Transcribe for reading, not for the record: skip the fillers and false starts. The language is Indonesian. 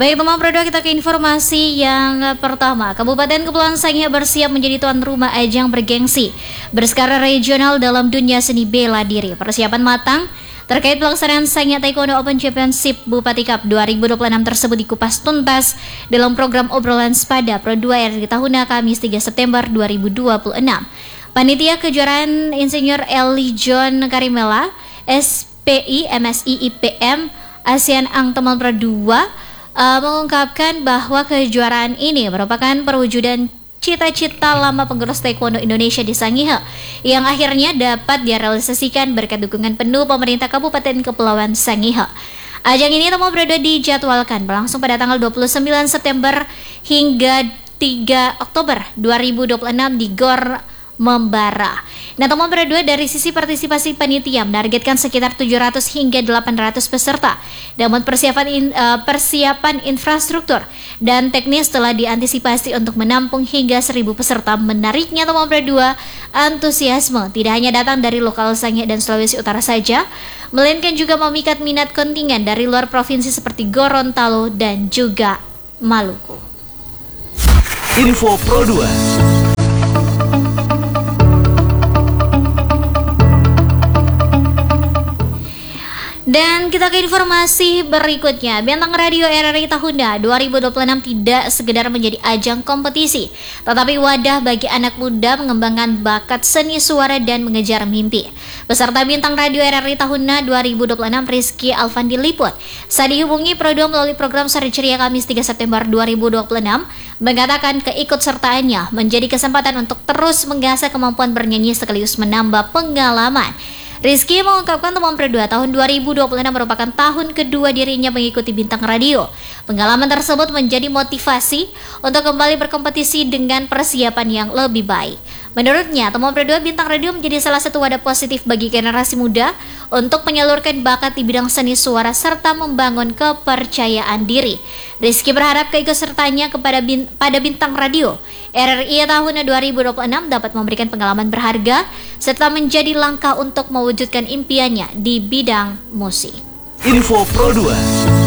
Baik teman Pro 2, kita ke informasi yang pertama. Kabupaten Kepulauan Sangihe bersiap menjadi tuan rumah ajang bergengsi berskala regional dalam dunia seni bela diri. Persiapan matang terkait pelaksanaan Sangihe Taekwondo Open Championship Bupati Cup 2026 tersebut dikupas tuntas dalam program obrolan sepada Pro 2 RRI Tahuna Kamis 3 September 2026. Panitia kejuaraan Insinyur Eli John Karimela, SPI, MSI, IPM, ASEAN Ang Teman Pro 2 mengungkapkan bahwa kejuaraan ini merupakan perwujudan cita-cita lama pengurus Taekwondo Indonesia di Sangihe yang akhirnya dapat direalisasikan berkat dukungan penuh pemerintah Kabupaten Kepulauan Sangihe. Ajang ini Teman Pro 2 dijadwalkan berlangsung pada tanggal 29 September hingga 3 Oktober 2026 di Gor Membara. Nah, Teman Pro 2 dari sisi partisipasi panitia menargetkan sekitar 700 hingga 800 peserta. Namun persiapan infrastruktur dan teknis telah diantisipasi untuk menampung hingga 1000 peserta. Menariknya Teman Pro 2, antusiasme tidak hanya datang dari lokal Sangihe dan Sulawesi Utara saja, melainkan juga memikat minat kontingen dari luar provinsi seperti Gorontalo dan juga Maluku. Info Pro 2. Dan kita ke informasi berikutnya. Bintang Radio RRI Tahuna 2026 tidak sekedar menjadi ajang kompetisi, tetapi wadah bagi anak muda mengembangkan bakat seni suara dan mengejar mimpi. Peserta Bintang Radio RRI Tahuna 2026 Rizky Alfandi Liput saat dihubungi Pro 2 melalui program Sari Ceria Kamis 3 September 2026 mengatakan keikutsertaannya menjadi kesempatan untuk terus mengasah kemampuan bernyanyi sekaligus menambah pengalaman. Rizky mengungkapkan Teman Pro 2 tahun 2026 merupakan tahun kedua dirinya mengikuti Bintang Radio. Pengalaman tersebut menjadi motivasi untuk kembali berkompetisi dengan persiapan yang lebih baik. Menurutnya, Teman Pro 2 Bintang Radio menjadi salah satu wadah positif bagi generasi muda untuk menyalurkan bakat di bidang seni suara serta membangun kepercayaan diri. Rizky berharap keikutsertaannya pada Bintang Radio RRI Tahun 2026 dapat memberikan pengalaman berharga serta menjadi langkah untuk mewujudkan impiannya di bidang musik. Info Pro 2.